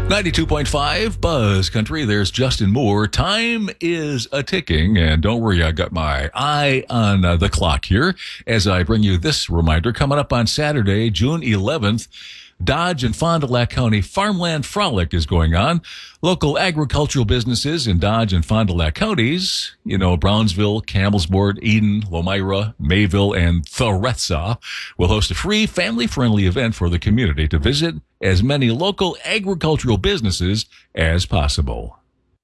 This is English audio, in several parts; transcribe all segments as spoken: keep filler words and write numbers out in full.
ninety-two point five Buzz Country. There's Justin Moore. Time is a ticking, and don't worry, I got my eye on uh, the clock here as I bring you this reminder. Coming up on Saturday, June eleventh, Dodge and Fond du Lac County Farmland Frolic is going on. Local agricultural businesses in Dodge and Fond du Lac counties, you know, Brownsville, Campbellsboard, Eden, Lomira, Mayville, and Theresa will host a free, family-friendly event for the community to visit as many local agricultural businesses as possible.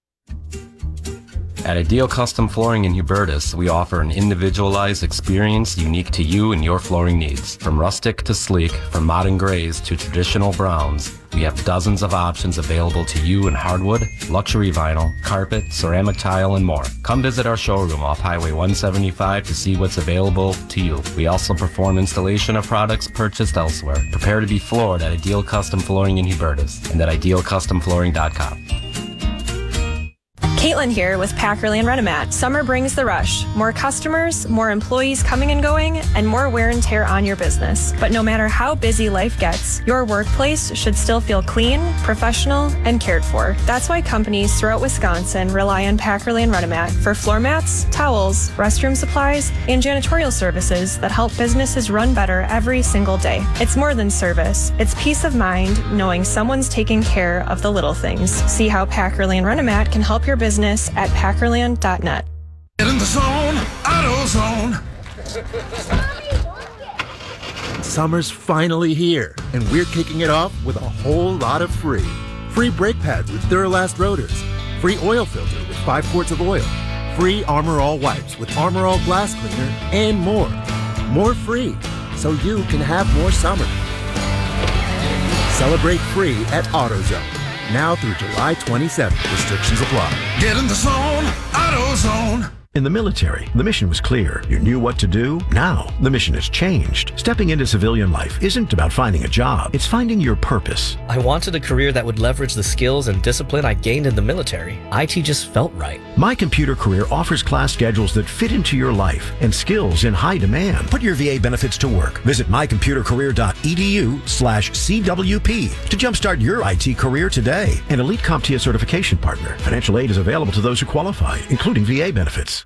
At Ideal Custom Flooring in Hubertus, we offer an individualized experience unique to you and your flooring needs. From rustic to sleek, from modern grays to traditional browns, we have dozens of options available to you in hardwood, luxury vinyl, carpet, ceramic tile, and more. Come visit our showroom off Highway one seventy-five to see what's available to you. We also perform installation of products purchased elsewhere. Prepare to be floored at Ideal Custom Flooring in Hubertus and at ideal custom flooring dot com. Caitlin here with Packerly and Renomat. Summer brings the rush. More customers, more employees coming and going, and more wear and tear on your business. But no matter how busy life gets, your workplace should still feel clean, professional, and cared for. That's why companies throughout Wisconsin rely on Packerly and Renomat for floor mats, towels, restroom supplies, and janitorial services that help businesses run better every single day. It's more than service. It's peace of mind knowing someone's taking care of the little things. See how Packerly and Renomat can help your business at packerland dot net. Get in the zone, AutoZone. Summer's finally here, and we're kicking it off with a whole lot of free. Free brake pads with Duralast rotors. Free oil filter with five quarts of oil. Free Armor All wipes with Armor All glass cleaner, and more. More free, so you can have more summer. Celebrate free at AutoZone. Now through July twenty-seventh. Restrictions apply. Get in the zone, AutoZone. In the military, the mission was clear. You knew what to do. Now, the mission has changed. Stepping into civilian life isn't about finding a job. It's finding your purpose. I wanted a career that would leverage the skills and discipline I gained in the military. I T just felt right. My Computer Career offers class schedules that fit into your life and skills in high demand. Put your V A benefits to work. Visit my computer career dot e d u slash C W P to jumpstart your I T career today. An Elite CompTIA certification partner. Financial aid is available to those who qualify, including V A benefits.